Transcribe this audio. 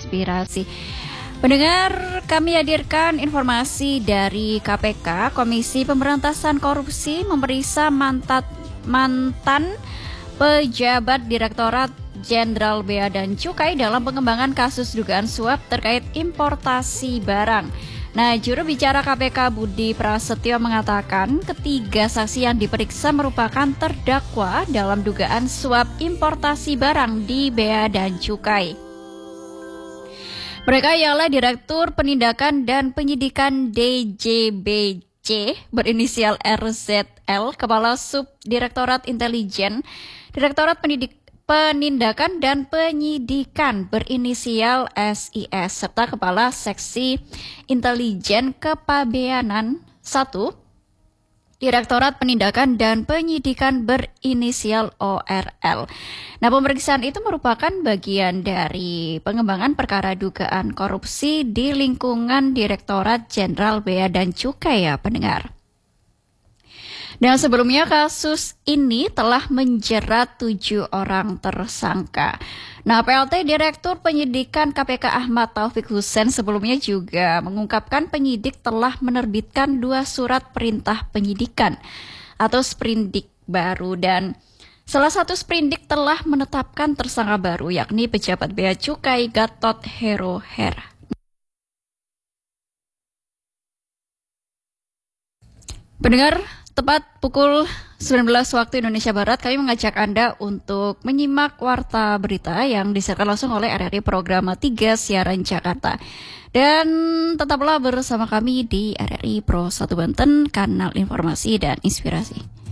inspirasi. Pendengar, kami hadirkan informasi dari KPK. Komisi Pemberantasan Korupsi memeriksa mantan pejabat Direktorat Jenderal Bea dan Cukai dalam pengembangan kasus dugaan suap terkait importasi barang. Nah, juru bicara KPK Budi Prasetyo mengatakan ketiga saksi yang diperiksa merupakan terdakwa dalam dugaan suap importasi barang di Bea dan Cukai. Mereka ialah Direktur Penindakan dan Penyidikan DJBC berinisial RZL, Kepala Subdirektorat Intelijen, Direktorat Penindakan dan Penyidikan berinisial SIS, serta Kepala Seksi Intelijen Kepabeanan 1, Direktorat Penindakan dan Penyidikan berinisial ORL. Nah, pemeriksaan itu merupakan bagian dari pengembangan perkara dugaan korupsi di lingkungan Direktorat Jenderal Bea dan Cukai ya pendengar. Dan sebelumnya kasus ini telah menjerat 7 orang tersangka. Nah, PLT Direktur Penyidikan KPK Ahmad Taufik Hussein sebelumnya juga mengungkapkan penyidik telah menerbitkan 2 surat perintah penyidikan atau sprindik baru, dan salah satu sprindik telah menetapkan tersangka baru yakni pejabat Bea Cukai Gatot Heroher. Pendengar, tepat pukul 19 waktu Indonesia Barat, kami mengajak Anda untuk menyimak Warta Berita yang disiarkan langsung oleh RRI Program 3 Siaran Jakarta. Dan tetaplah bersama kami di RRI Pro 1 Banten, kanal informasi dan inspirasi.